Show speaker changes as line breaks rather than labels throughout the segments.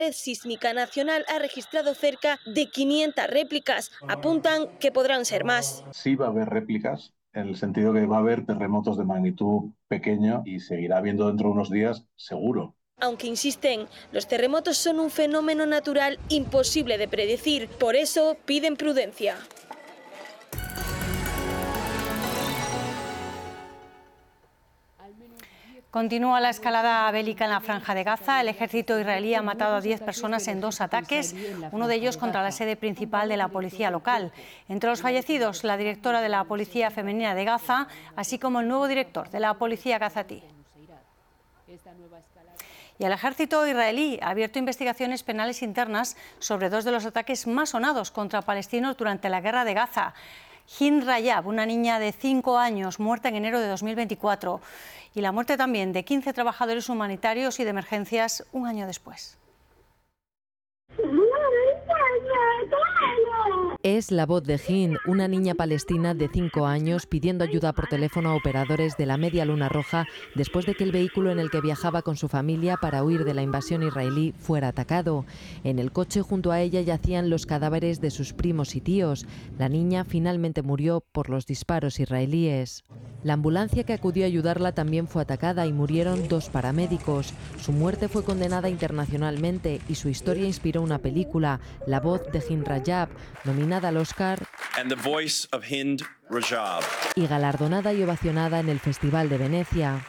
La Red Sísmica Nacional ha registrado cerca de 500 réplicas. Apuntan que podrán ser más.
Sí va a haber réplicas, en el sentido que va a haber terremotos de magnitud pequeña y seguirá habiendo dentro de unos días, seguro.
Aunque insisten, los terremotos son un fenómeno natural imposible de predecir. Por eso piden prudencia.
Continúa la escalada bélica en la Franja de Gaza. El ejército israelí ha matado a 10 personas en 2 ataques, uno de ellos contra la sede principal de la policía local. Entre los fallecidos, la directora de la Policía Femenina de Gaza, así como el nuevo director de la Policía Gazatí. Y el ejército israelí ha abierto investigaciones penales internas sobre 2 de los ataques más sonados contra palestinos durante la guerra de Gaza. Hind Rajab, una niña de 5 años, muerta en enero de 2024. Y la muerte también de 15 trabajadores humanitarios y de emergencias un año después.
Es la voz de Hind, una niña palestina de 5 años pidiendo ayuda por teléfono a operadores de la Media Luna Roja después de que el vehículo en el que viajaba con su familia para huir de la invasión israelí fuera atacado. En el coche junto a ella yacían los cadáveres de sus primos y tíos. La niña finalmente murió por los disparos israelíes. La ambulancia que acudió a ayudarla también fue atacada y murieron 2 paramédicos. Su muerte fue condenada internacionalmente y su historia inspiró una película, La voz de Hind Rajab, nominada al Oscar y galardonada y ovacionada en el Festival de Venecia.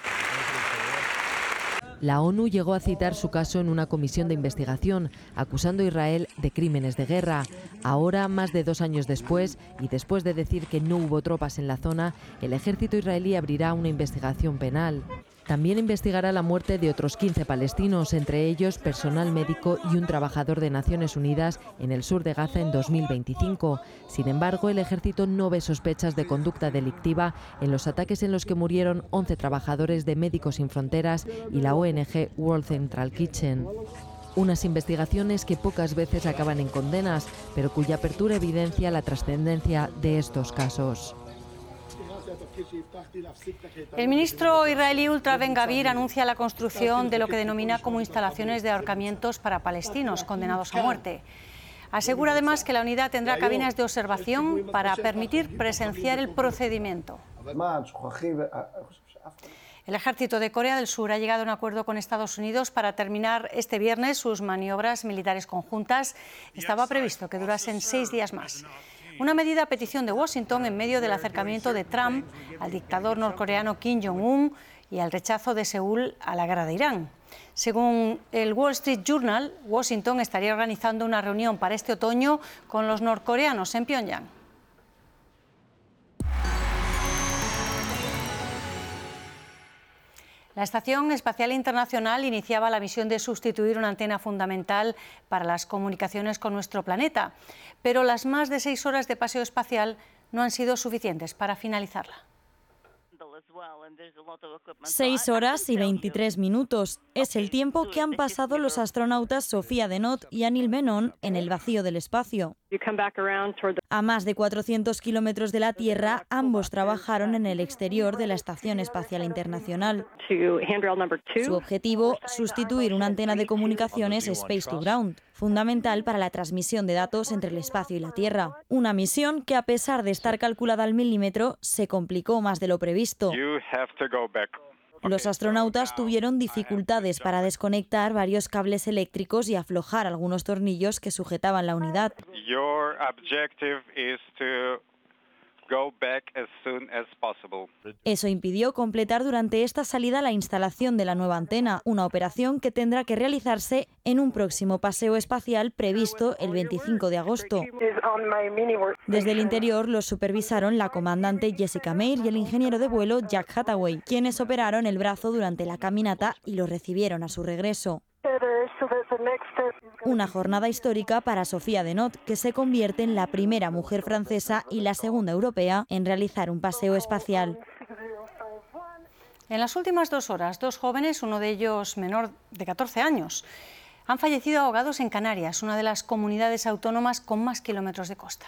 La ONU llegó a citar su caso en una comisión de investigación, acusando a Israel de crímenes de guerra. Ahora, más de 2 años después, y después de decir que no hubo tropas en la zona, el ejército israelí abrirá una investigación penal. También investigará la muerte de otros 15 palestinos, entre ellos personal médico y un trabajador de Naciones Unidas en el sur de Gaza en 2025. Sin embargo, el ejército no ve sospechas de conducta delictiva en los ataques en los que murieron 11 trabajadores de Médicos Sin Fronteras y la ONG World Central Kitchen. Unas investigaciones que pocas veces acaban en condenas, pero cuya apertura evidencia la trascendencia de estos casos.
El ministro israelí Ultra Ben Gavir anuncia la construcción de lo que denomina como instalaciones de ahorcamientos para palestinos condenados a muerte. Asegura además que la unidad tendrá cabinas de observación para permitir presenciar el procedimiento. El ejército de Corea del Sur ha llegado a un acuerdo con Estados Unidos para terminar este viernes sus maniobras militares conjuntas. Estaba previsto que durasen 6 días más. Una medida a petición de Washington en medio del acercamiento de Trump al dictador norcoreano Kim Jong-un y al rechazo de Seúl a la guerra de Irán. Según el Wall Street Journal, Washington estaría organizando una reunión para este otoño con los norcoreanos en Pyongyang. La Estación Espacial Internacional iniciaba la misión de sustituir una antena fundamental para las comunicaciones con nuestro planeta, pero las más de 6 horas de paseo espacial no han sido suficientes para finalizarla.
6 horas y 23 minutos. Es el tiempo que han pasado los astronautas Sofía Denot y Anil Menon en el vacío del espacio. A más de 400 kilómetros de la Tierra, ambos trabajaron en el exterior de la Estación Espacial Internacional. Su objetivo, sustituir una antena de comunicaciones Space to Ground, fundamental para la transmisión de datos entre el espacio y la Tierra. Una misión que, a pesar de estar calculada al milímetro, se complicó más de lo previsto. Los astronautas tuvieron dificultades para desconectar varios cables eléctricos y aflojar algunos tornillos que sujetaban la unidad. Eso impidió completar durante esta salida la instalación de la nueva antena, una operación que tendrá que realizarse en un próximo paseo espacial previsto el 25 de agosto. Desde el interior los supervisaron la comandante Jessica Meir y el ingeniero de vuelo Jack Hathaway, quienes operaron el brazo durante la caminata y lo recibieron a su regreso. Una jornada histórica para Sofía Denot, que se convierte en la primera mujer francesa y la segunda europea en realizar un paseo espacial.
En las últimas 2 horas, 2 jóvenes, uno de ellos menor de 14 años, han fallecido ahogados en Canarias, una de las comunidades autónomas con más kilómetros de costa.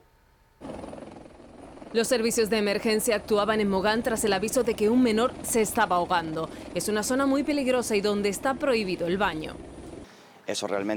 Los servicios de emergencia actuaban en Mogán tras el aviso de que un menor se estaba ahogando. Es una zona muy peligrosa y donde está prohibido el baño.
eso realmente